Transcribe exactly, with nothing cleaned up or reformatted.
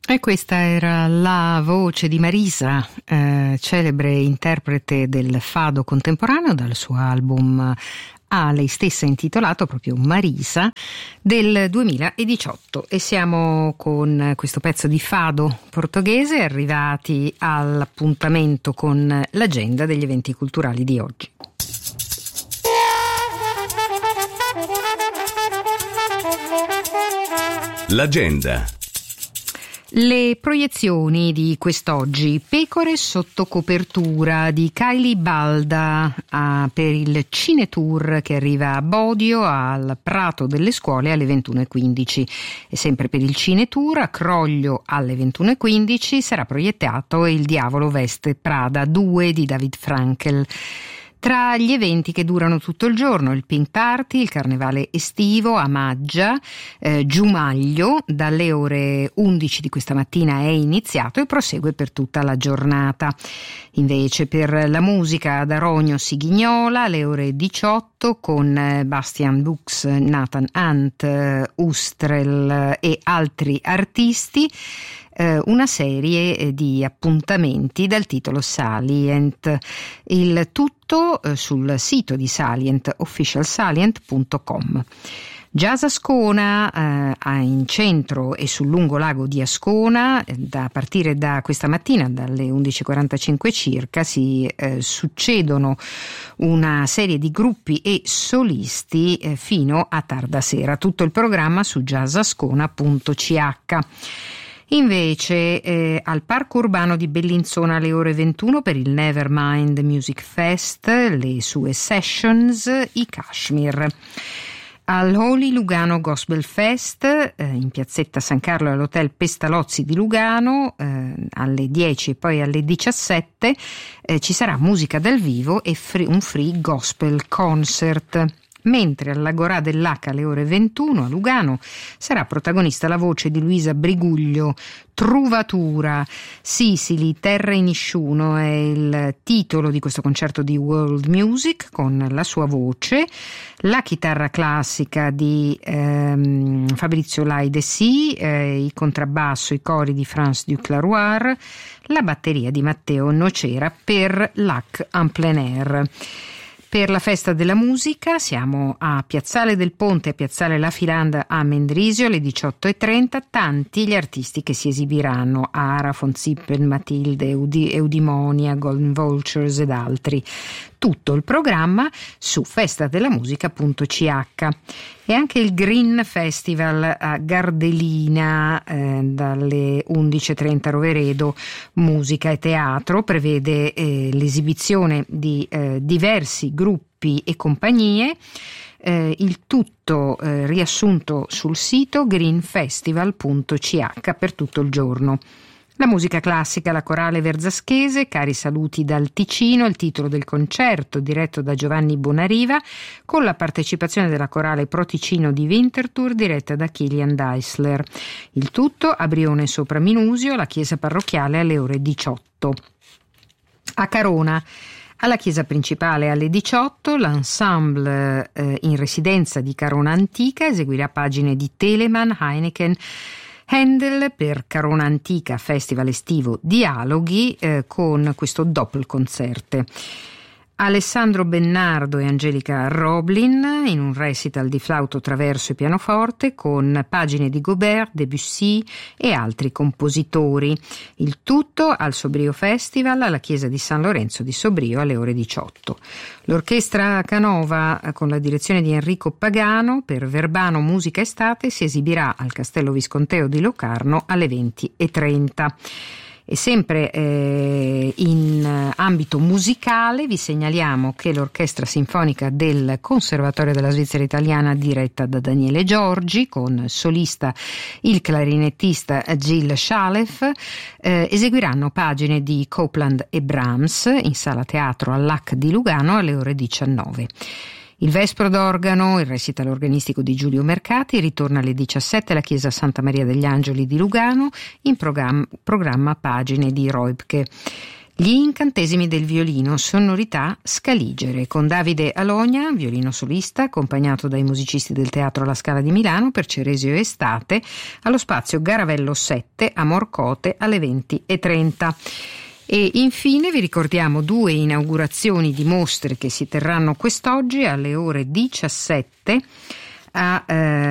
E questa era la voce di Marisa, eh, celebre interprete del fado contemporaneo, dal suo album a lei stessa intitolato proprio Marisa del duemiladiciotto. E siamo con questo pezzo di fado portoghese arrivati all'appuntamento con l'agenda degli eventi culturali di oggi. L'agenda. Le proiezioni di quest'oggi: Pecore sotto copertura di Kylie Balda ah, per il Cinetour che arriva a Bodio al Prato delle Scuole alle ventuno e quindici. E sempre per il Cinetour a Croglio alle ventuno e quindici sarà proiettato Il Diavolo veste Prada due di David Frankel. Tra gli eventi che durano tutto il giorno, il Pink Party, il Carnevale estivo a Maggia, eh, Giumaglio, dalle ore undici di questa mattina è iniziato e prosegue per tutta la giornata. Invece per la musica ad Arogno Sighignola alle ore diciotto con Bastian Bux, Nathan Hunt, Ustrel e altri artisti. Una serie di appuntamenti dal titolo Salient, il tutto sul sito di Salient, official salient punto com. Jazz Ascona, eh, in centro e sul lungolago di Ascona, da partire da questa mattina dalle undici e quarantacinque circa si eh, succedono una serie di gruppi e solisti eh, fino a tarda sera. Tutto il programma su jazz ascona punto c h. Invece eh, al Parco Urbano di Bellinzona alle ore ventuno per il Nevermind Music Fest, le sue sessions, i Kashmir. Al Holy Lugano Gospel Fest eh, in piazzetta San Carlo all'Hotel Pestalozzi di Lugano eh, alle dieci e poi alle diciassette eh, ci sarà musica dal vivo e free, un free gospel concert. Mentre all'Agorà dell'H alle ore ventuno a Lugano sarà protagonista la voce di Luisa Briguglio. Truvatura, Sicily, Terra in Nisciuno è il titolo di questo concerto di world music con la sua voce, la chitarra classica di ehm, Fabrizio Laidesi, eh, il contrabbasso, i cori di France Duclaroir, la batteria di Matteo Nocera per l'H en plein air. Per la festa della musica siamo a Piazzale del Ponte, a Piazzale La Filanda a Mendrisio alle diciotto e trenta, tanti gli artisti che si esibiranno: Ara, von Zippen, Matilde, Eudi- Eudimonia, Golden Vultures ed altri. Tutto il programma su festadellamusica punto c h. E anche il Green Festival a Gardelina eh, dalle undici e trenta Roveredo, musica e teatro, prevede eh, l'esibizione di eh, diversi gruppi e compagnie, eh, il tutto eh, riassunto sul sito green festival punto c h per tutto il giorno. La musica classica, la Corale Verzaschese, cari saluti dal Ticino, il titolo del concerto diretto da Giovanni Bonariva, con la partecipazione della Corale Pro Ticino di Winterthur diretta da Kilian Deisler. Il tutto a Brione sopra Minusio, la chiesa parrocchiale alle ore diciotto. A Carona, alla chiesa principale alle diciotto, l'ensemble eh, in residenza di Carona Antica eseguirà pagine di Telemann, Heineken, Handel per Carona Antica Festival estivo Dialoghi eh, con questo Doppelkonzerte. Alessandro Bennardo e Angelica Roblin in un recital di flauto traverso e pianoforte con pagine di Gobert, Debussy e altri compositori. Il tutto al Sobrio Festival alla chiesa di San Lorenzo di Sobrio alle ore diciotto. L'orchestra Canova con la direzione di Enrico Pagano per Verbano Musica Estate si esibirà al Castello Visconteo di Locarno alle venti e trenta. E sempre eh, in ambito musicale vi segnaliamo che l'Orchestra Sinfonica del Conservatorio della Svizzera Italiana, diretta da Daniele Giorgi, con solista il clarinettista Gilles Chalef, eh, eseguiranno pagine di Copland e Brahms in sala teatro all'H di Lugano alle ore diciannove. Il Vespro d'organo, il recital organistico di Giulio Mercati, ritorna alle diciassette alla chiesa Santa Maria degli Angeli di Lugano, in programma, programma pagine di Roibke. Gli incantesimi del violino, sonorità scaligere, con Davide Alogna, violino solista, accompagnato dai musicisti del Teatro La Scala di Milano per Ceresio Estate, allo spazio Garavello sette a Morcote alle venti e trenta. E infine vi ricordiamo due inaugurazioni di mostre che si terranno quest'oggi alle ore diciassette a eh,